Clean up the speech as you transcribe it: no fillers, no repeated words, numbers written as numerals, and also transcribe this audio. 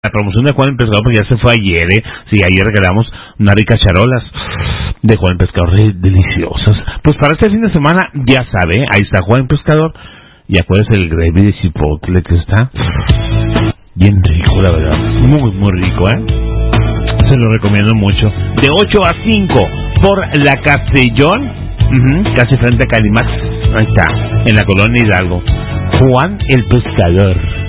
La promoción de Juan el Pescador, pues ya se fue ayer, Sí, ayer regalamos unas ricas charolas de Juan el Pescador, deliciosas. Pues para este fin de semana, ya sabe, ahí está Juan el Pescador. Y acuérdense el gravy de chipotle que está bien rico, la verdad. Muy, muy rico, Se lo recomiendo mucho. De 8 a 5 por la Castellón, casi frente a Calimax. Ahí está, en la colonia Hidalgo. Juan el Pescador.